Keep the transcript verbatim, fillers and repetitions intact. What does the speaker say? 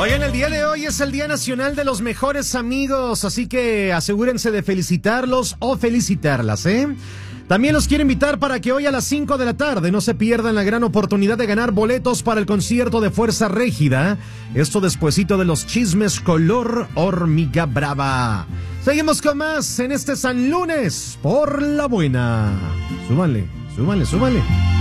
Oigan, el día de hoy es el Día Nacional de los Mejores Amigos, así que asegúrense de felicitarlos o felicitarlas, ¿eh? También los quiero invitar para que hoy a las cinco de la tarde no se pierdan la gran oportunidad de ganar boletos para el concierto de Fuerza Régida. Esto despuesito de los chismes color hormiga brava. Seguimos con más en este San Lunes por la Buena. Súbanle, súbanle, súbanle.